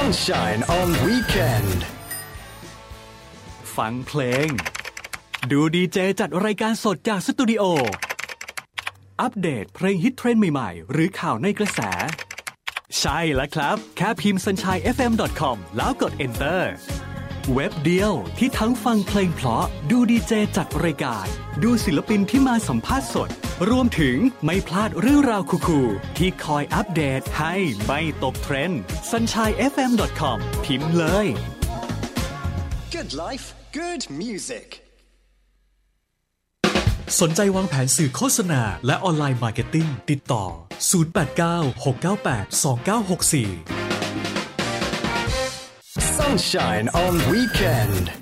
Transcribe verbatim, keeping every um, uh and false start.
Sunshine on Weekend ฟังเพลงดูดีเจจัดรายการสดจากสตูดิโออัปเดตเพลงฮิตเทรนด์ใหม่ๆหรือข่าวในกระแสใช่แล้วครับแค่พิมพ์ ซันชัย เอฟ เอ็ม ดอท คอม แล้วกด Enter เว็บเดียวที่ทั้งฟังเพลงเพราะดูดีเจจัดรายการดูศิลปินที่มาสัมภาษณ์สดรวมถึงไม่พลาดเรื่องราวคูลๆที่คอยอัปเดตให้ไม่ตกเทรนด์ ซันชัย เอฟ เอ็ม ดอท คอม พิมพ์เลย Good life Good music สนใจวางแผนสื่อโฆษณาและออนไลน์มาร์เก็ตติ้งติดต่อศูนย์ แปด เก้า หก เก้า แปด สอง เก้า หก สี่ Sunshine on Weekend